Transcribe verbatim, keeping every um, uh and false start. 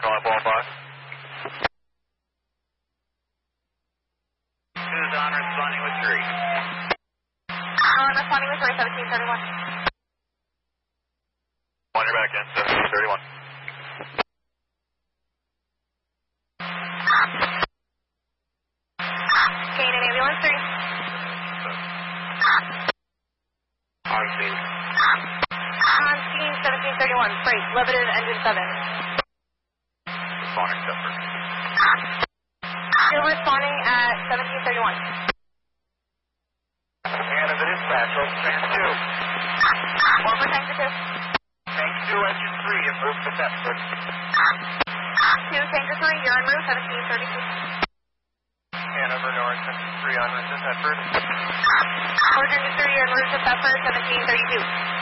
calling qualify. Two is on, responding with three. On responding with three, seventeen thirty-one. On your back end, seventeen thirty-one. Gain an ambulance, three. On scene. On scene, seventeen thirty-one. Freight, limited engine seven. Responding, Stepper. Still responding at seventeen thirty-one. Canada dispatch, open tank two. One for tanker two. Tank two, engine three, and move to Thetford. Two, tanker three, you're en route, seventeen thirty-two. Hanover North, engine three, en route to Thetford. Order three, en route to Thetford, seventeen thirty-two.